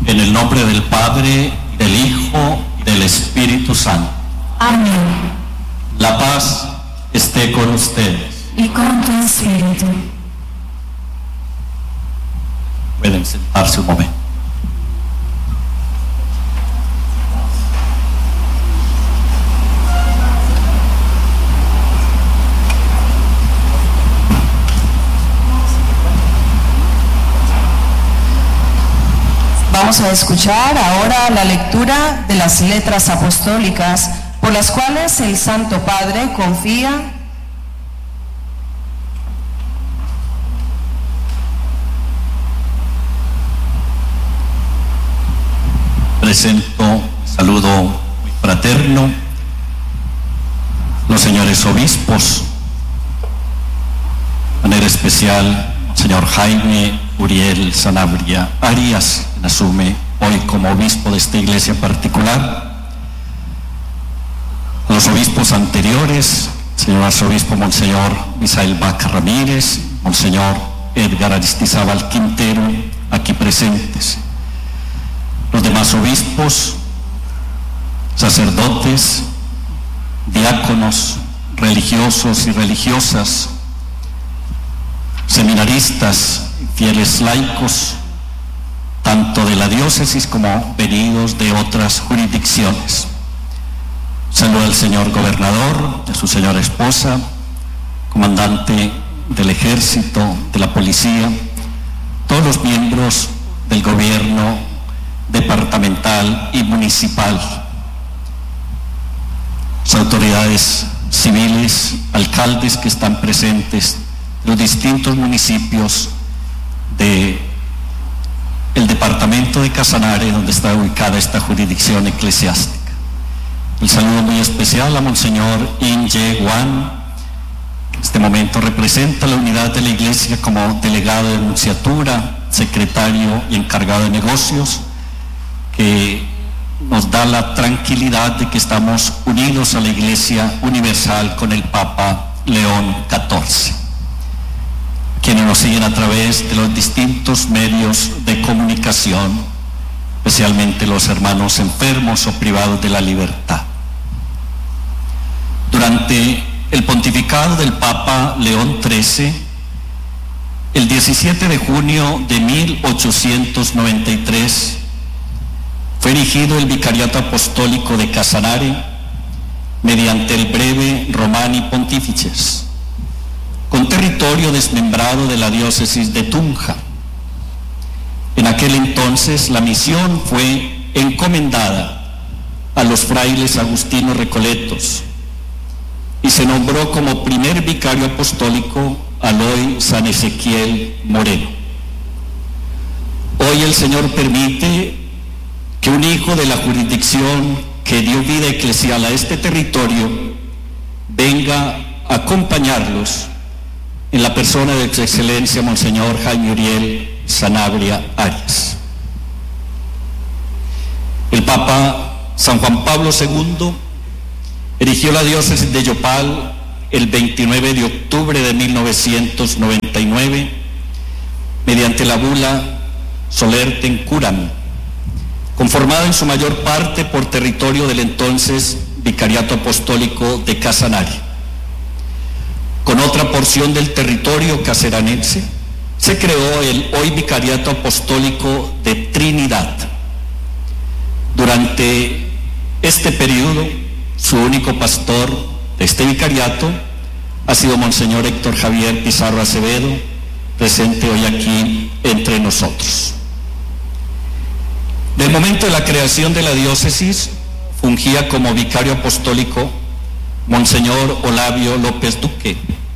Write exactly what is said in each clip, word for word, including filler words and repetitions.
En el nombre del Padre, del Hijo y del Espíritu Santo. Amén. La paz esté con ustedes. Y con tu espíritu. Pueden sentarse un momento. Vamos a escuchar ahora la lectura de las letras apostólicas por las cuales el Santo Padre confía Presento saludo muy fraterno los señores obispos, de manera especial señor Jaime Uriel Sanabria Arias, quien asume hoy como obispo de esta iglesia particular, a los obispos anteriores, señor arzobispo monseñor Misael Vaca Ramírez, monseñor Edgar Aristizábal Quintero, aquí presentes, los demás obispos, sacerdotes, diáconos, religiosos y religiosas, seminaristas, fieles laicos, tanto de la diócesis como venidos de otras jurisdicciones. Saludo al señor gobernador, a su señora esposa, comandante del ejército, de la policía, todos los miembros del gobierno departamental y municipal, las autoridades civiles, alcaldes que están presentes, los distintos municipios de el departamento de Casanare, donde está ubicada esta jurisdicción eclesiástica. El saludo muy especial a monseñor Inye Juan, que en este momento representa la unidad de la iglesia como delegado de nunciatura, secretario y encargado de negocios, que nos da la tranquilidad de que estamos unidos a la Iglesia Universal con el Papa León catorce. Quienes nos siguen a través de los distintos medios de comunicación, especialmente los hermanos enfermos o privados de la libertad. Durante el pontificado del Papa León trece, el diecisiete de junio de mil ochocientos noventa y tres, fue erigido el Vicariato Apostólico de Casanare mediante el breve Romani Pontifices, con territorio desmembrado de la diócesis de Tunja. En aquel entonces la misión fue encomendada a los frailes agustinos recoletos y se nombró como primer vicario apostólico al hoy San Ezequiel Moreno. Hoy el Señor permite que un hijo de la jurisdicción que dio vida eclesial a este territorio venga a acompañarlos en la persona de su excelencia monseñor Jaime Uriel Sanabria Arias. El Papa San Juan Pablo segundo erigió la diócesis de Yopal el veintinueve de octubre de mil novecientos noventa y nueve mediante la bula Solerten Curam, conformado en su mayor parte por territorio del entonces Vicariato Apostólico de Casanare. Con otra porción del territorio caseranense se creó el hoy Vicariato Apostólico de Trinidad. Durante este periodo, su único pastor de este vicariato ha sido monseñor Héctor Javier Pizarro Acevedo, presente hoy aquí entre nosotros. Del momento de la creación de la diócesis, fungía como vicario apostólico monseñor Olavio López Duque,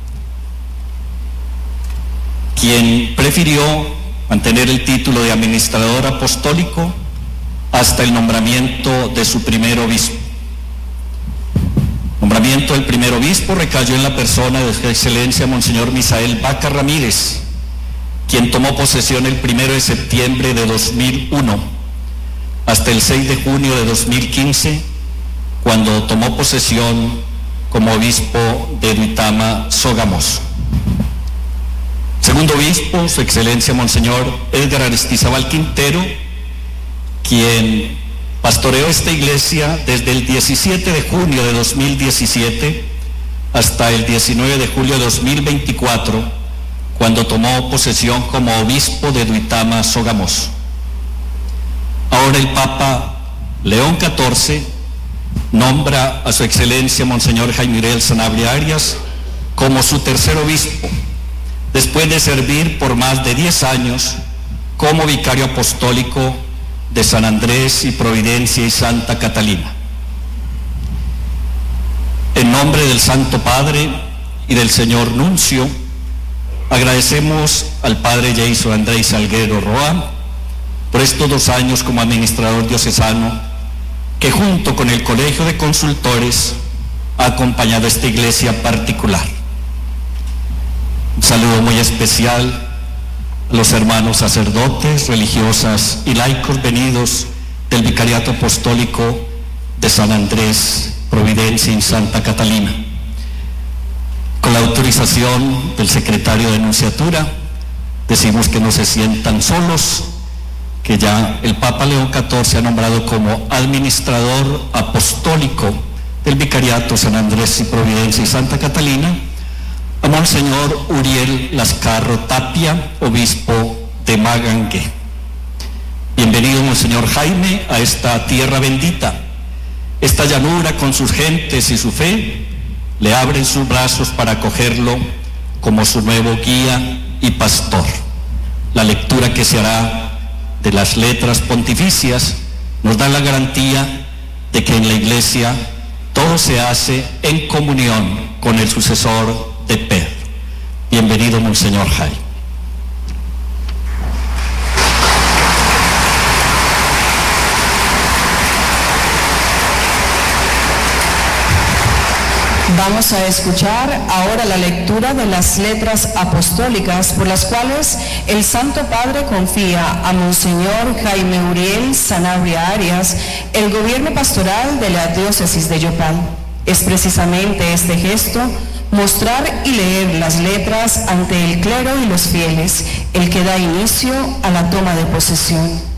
quien prefirió mantener el título de administrador apostólico hasta el nombramiento de su primer obispo. Nombramiento del primer obispo recayó en la persona de su excelencia monseñor Misael Vaca Ramírez, quien tomó posesión el primero de septiembre de dos mil uno hasta el seis de junio de dos mil quince, cuando tomó posesión como obispo de Duitama, Sogamoso. Segundo obispo, su excelencia monseñor Edgar Aristizábal Quintero, quien pastoreó esta iglesia desde el diecisiete de junio de dos mil diecisiete hasta el diecinueve de julio de dos mil veinticuatro, cuando tomó posesión como obispo de Duitama, Sogamoso. Ahora el Papa León catorce nombra a su excelencia Monseñor Jaime Uriel Sanabria Arias como su tercer obispo, después de servir por más de diez años como vicario apostólico de San Andrés y Providencia y Santa Catalina. En nombre del Santo Padre y del señor Nuncio, agradecemos al Padre Jason Andrés Salguero Roa por estos dos años como administrador diocesano, que junto con el Colegio de Consultores ha acompañado a esta iglesia particular. Un saludo muy especial a los hermanos sacerdotes, religiosas y laicos venidos del Vicariato Apostólico de San Andrés, Providencia y Santa Catalina. Con la autorización del secretario de Nunciatura, decimos que no se sientan solos, que ya el Papa León catorce ha nombrado como administrador apostólico del Vicariato San Andrés y Providencia y Santa Catalina a Monseñor Uriel Lascarro Tapia, obispo de Magangué. Bienvenido, Monseñor Jaime, a esta tierra bendita. Esta llanura con sus gentes y su fe le abren sus brazos para acogerlo como su nuevo guía y pastor. La lectura que se hará de las letras pontificias nos da la garantía de que en la Iglesia todo se hace en comunión con el sucesor de Pedro. Bienvenido, Monseñor Jaime. Vamos a escuchar ahora la lectura de las letras apostólicas por las cuales el Santo Padre confía a Monseñor Jaime Uriel Sanabria Arias el gobierno pastoral de la diócesis de Yopal. Es precisamente este gesto, mostrar y leer las letras ante el clero y los fieles, el que da inicio a la toma de posesión.